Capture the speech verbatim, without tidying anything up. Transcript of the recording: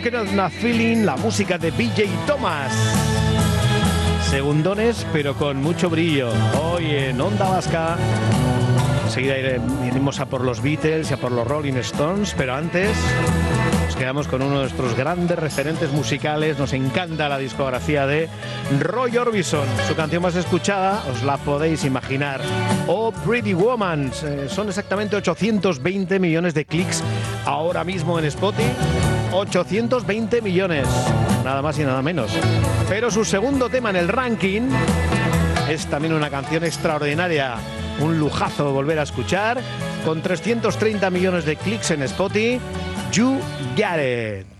Coconut Feeling, la música de B J Thomas. Segundones, pero con mucho brillo. Hoy en Onda Vasca. Enseguida iremos a por los Beatles y a por los Rolling Stones, pero antes nos quedamos con uno de nuestros grandes referentes musicales. Nos encanta la discografía de Roy Orbison. Su canción más escuchada, os la podéis imaginar. Oh Pretty Woman. Eh, son exactamente ochocientos veinte millones de clics ahora mismo en Spotify. ochocientos veinte millones, nada más y nada menos. Pero su segundo tema en el ranking es también una canción extraordinaria. Un lujazo volver a escuchar, con trescientos treinta millones de clics en Spotify, You Got It.